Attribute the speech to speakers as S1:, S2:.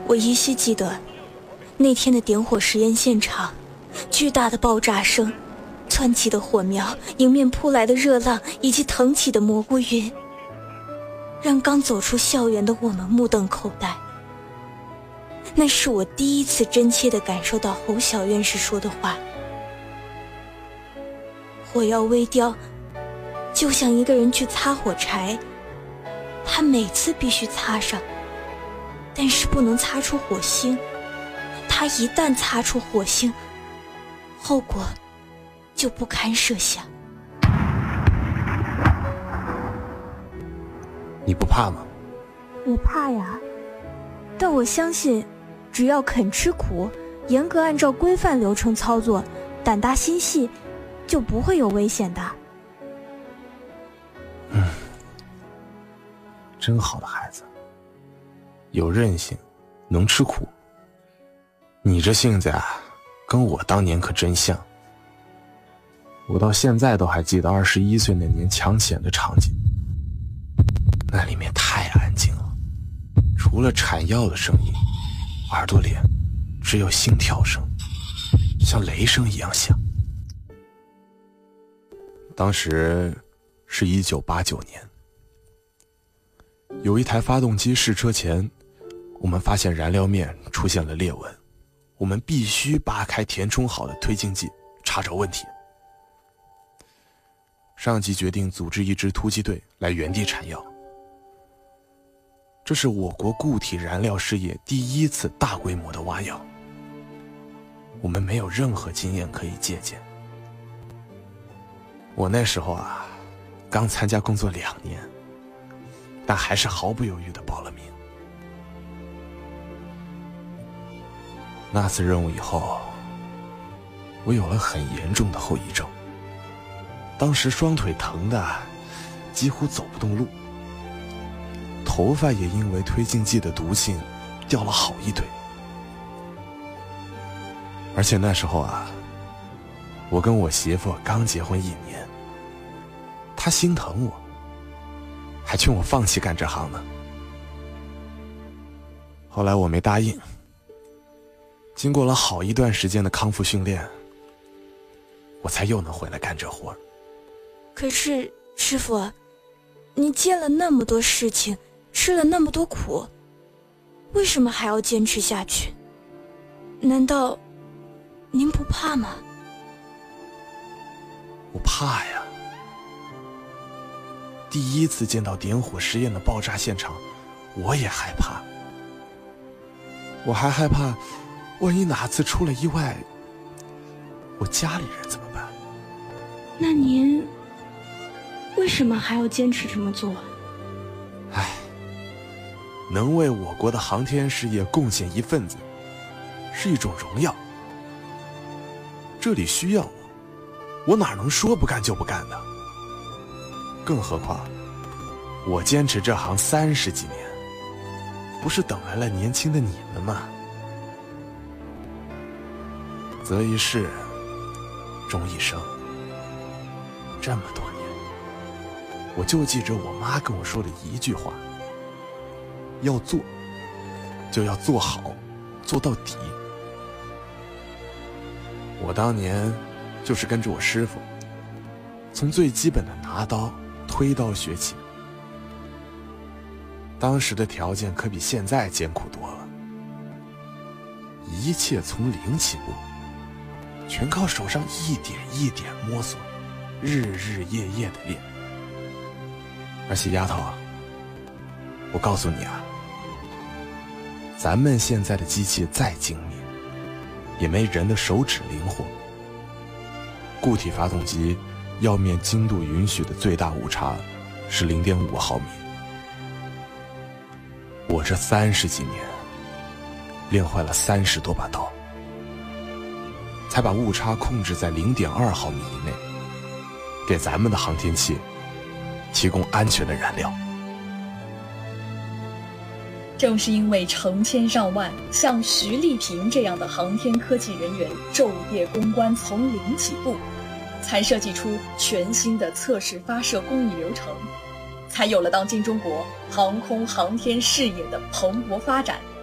S1: 我依稀记得那天的点火实验现场，巨大的爆炸声，窜起的火苗，迎面扑来的热浪，以及腾起的蘑菇云，让刚走出校园的我们目瞪口呆。那是我第一次真切地感受到侯小院士说的话：火药微雕就像一个人去擦火柴，他每次必须擦上，但是不能擦出火星。他一旦擦出火星，后果就不堪设想。
S2: 你不怕吗？
S1: 我怕呀，但我相信只要肯吃苦，严格按照规范流程操作，胆大心细，就不会有危险的。
S2: 真好的孩子，有韧性，能吃苦。你这性子啊，跟我当年可真像。我到现在都还记得21岁那年抢险的场景，那里面太安静了，除了铲药的声音，耳朵里只有心跳声，像雷声一样响。当时是1989年，有一台发动机试车前，我们发现燃料面出现了裂纹，我们必须扒开填充好的推进剂，查找问题。上级决定组织一支突击队来原地铲药。这是我国固体燃料事业第一次大规模的挖药，我们没有任何经验可以借鉴。我那时候啊，刚参加工作2年，但还是毫不犹豫地报了名。那次任务以后，我有了很严重的后遗症。当时双腿疼得几乎走不动路，头发也因为推进剂的毒性掉了好一堆。而且那时候啊，我跟我媳妇刚结婚1年，她心疼我，还劝我放弃干这行呢。后来我没答应，经过了好一段时间的康复训练，我才又能回来干这活。
S1: 可是师傅，你见了那么多事情，吃了那么多苦，为什么还要坚持下去？难道您不怕吗？
S2: 我怕呀。第一次见到点火实验的爆炸现场，我也害怕。我还害怕，万一哪次出了意外，我家里人怎么办？
S1: 那您为什么还要坚持这么做？
S2: 唉，能为我国的航天事业贡献一份子，是一种荣耀。这里需要我哪能说不干就不干的？更何况，我坚持这行30几年，不是等来了年轻的你们吗？择一事，终一生。这么多年，我就记着我妈跟我说的一句话：要做，就要做好，做到底。我当年就是跟着我师傅，从最基本的拿刀、推刀学起。当时的条件可比现在艰苦多了，一切从零起步，全靠手上一点一点摸索，日日夜夜的练。而且丫头，我告诉你啊，咱们现在的机器再精密，也没人的手指灵活。固体发动机药面精度允许的最大误差是0.5毫米。我这30几年练坏了30多把刀，才把误差控制在0.2毫米以内，给咱们的航天器提供安全的燃料。
S3: 正是因为成千上万像徐丽萍这样的航天科技人员昼夜攻关，从零起步，才设计出全新的测试发射工艺流程，才有了当今中国航空航天事业的蓬勃发展